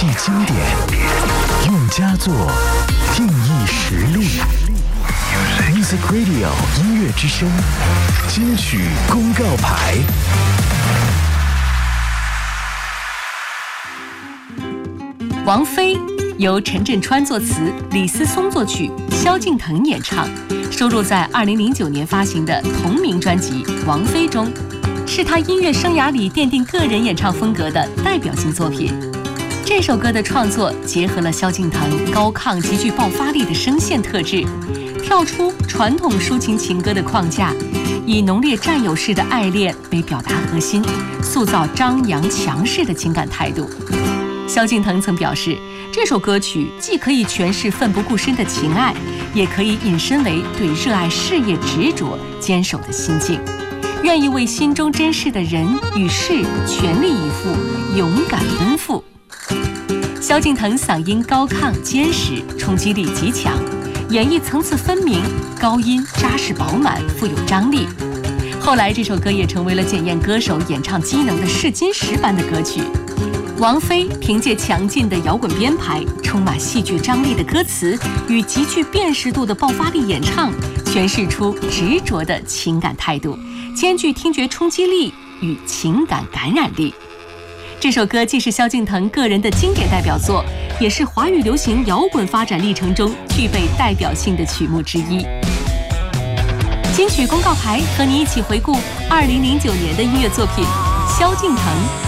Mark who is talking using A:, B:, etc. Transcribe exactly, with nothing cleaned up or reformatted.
A: 忆经典，用佳作定义实力。Music Radio 音乐之声金曲公告牌。
B: 王菲由陈振川作词，李思松作曲，萧敬腾演唱，收录在二零零九年发行的同名专辑《王菲》中，是她音乐生涯里奠定个人演唱风格的代表性作品。这首歌的创作结合了萧敬腾高亢极具爆发力的声线特质，跳出传统抒情情歌的框架，以浓烈占有式的爱恋为表达核心，塑造张扬强势的情感态度。萧敬腾曾表示，这首歌曲既可以诠释奋不顾身的情爱，也可以引申为对热爱事业执着坚守的心境，愿意为心中珍视的人与事全力以赴，勇敢奔赴。萧敬腾嗓音高亢坚实，冲击力极强，演绎层次分明，高音扎实饱满，富有张力。后来这首歌也成为了检验歌手演唱机能的试金石般的歌曲。王菲凭借强劲的摇滚编排、充满戏剧张力的歌词与极具辨识度的爆发力演唱，诠释出执着的情感态度，兼具听觉冲击力与情感感染力。这首歌既是萧敬腾个人的经典代表作，也是华语流行摇滚发展历程中具备代表性的曲目之一。金曲公告牌和你一起回顾二零零九年的音乐作品，萧敬腾